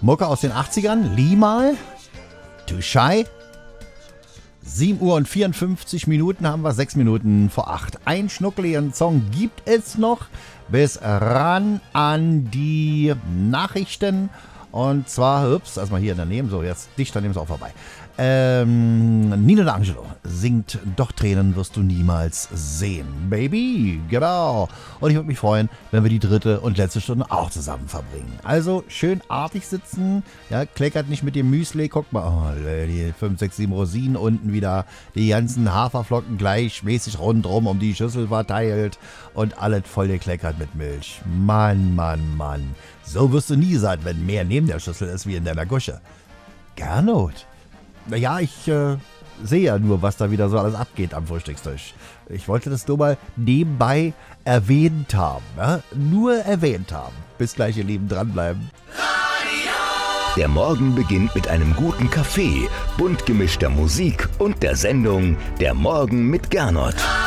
Mucke aus den 80ern, Limal, Too Shy. 7 Uhr und 54 Minuten haben wir, 6 Minuten vor 8. Ein schnuckeligen Song gibt es noch bis ran an die Nachrichten. Und zwar, erstmal hier daneben, so jetzt dicht daneben ist auch vorbei. Nino D'Angelo singt Doch Tränen wirst du niemals sehen. Baby, genau. Und ich würde mich freuen, wenn wir die dritte und letzte Stunde auch zusammen verbringen. Also schön artig sitzen, ja, kleckert nicht mit dem Müsli. Guck mal, die 5, 6, 7 Rosinen unten wieder, die ganzen Haferflocken gleichmäßig rundherum um die Schüssel verteilt und alles voll gekleckert mit Milch. Mann, Mann, Mann. So wirst du nie sein, wenn mehr neben der Schüssel ist wie in deiner Gusche. Gernot. Naja, ich sehe ja nur, was da wieder so alles abgeht am Frühstückstisch. Ich wollte das nur mal nebenbei erwähnt haben. Ja? Nur erwähnt haben. Bis gleich, ihr Lieben, dranbleiben. Der Morgen beginnt mit einem guten Kaffee, bunt gemischter Musik und der Sendung Der Morgen mit Gernot.